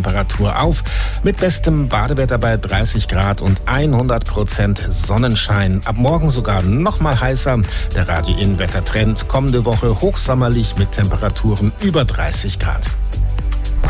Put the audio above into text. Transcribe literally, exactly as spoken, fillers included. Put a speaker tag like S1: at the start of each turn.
S1: Temperatur auf. Mit bestem Badewetter bei dreißig Grad und hundert Prozent Sonnenschein. Ab morgen sogar noch mal heißer. Der Radio In Wettertrend kommende Woche hochsommerlich mit Temperaturen über dreißig Grad.